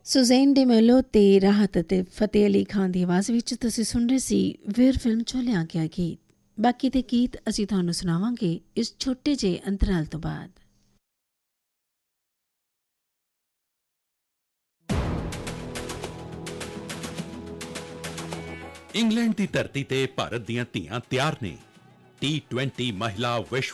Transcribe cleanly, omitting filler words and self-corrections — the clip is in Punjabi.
ਸੁਜ਼ੈਨ ਡੇ ਮੈਲੋ ਤੇ ਰਾਹਤ ਅਤੇ ਫਤਿਹ ਅਲੀ ਖਾਨ ਦੀ ਆਵਾਜ਼ ਵਿੱਚ ਤੁਸੀਂ ਸੁਣ ਰਹੇ ਸੀ ਵੀਰ ਫਿਲਮ 'ਚੋਂ ਲਿਆ ਗਿਆ ਗੀਤ। ਬਾਕੀ ਦੇ ਗੀਤ ਅਸੀਂ ਤੁਹਾਨੂੰ ਸੁਣਾਵਾਂਗੇ ਇਸ ਛੋਟੇ ਜਿਹੇ ਅੰਤਰਾਲ ਤੋਂ ਬਾਅਦ। ਇੰਗਲੈਂਡ ਦੀ ਧਰਤੀ ਤੇ ਭਾਰਤ ਦੀਆਂ ਧੀਆਂ ਤਿਆਰ ਨੇ। T20 ਮਹਿਲਾ ਵਿਸ਼ਵ